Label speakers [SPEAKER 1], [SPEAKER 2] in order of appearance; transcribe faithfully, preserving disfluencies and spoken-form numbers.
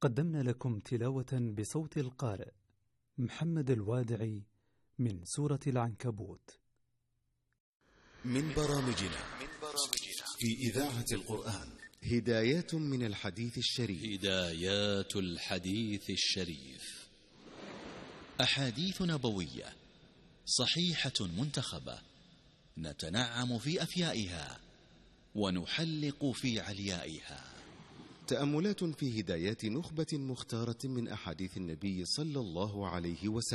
[SPEAKER 1] قدمنا لكم تلاوة بصوت القارئ محمد الوادعي من سورة العنكبوت.
[SPEAKER 2] من برامجنا في إذاعة القرآن هدايات من الحديث الشريف.
[SPEAKER 3] هدايات الحديث الشريف، أحاديث نبوية صحيحة منتخبة، نتنعم في أفيائها ونحلق في عليائها.
[SPEAKER 2] تأملات في هدايات نخبة مختارة من أحاديث النبي صلى الله عليه وسلم.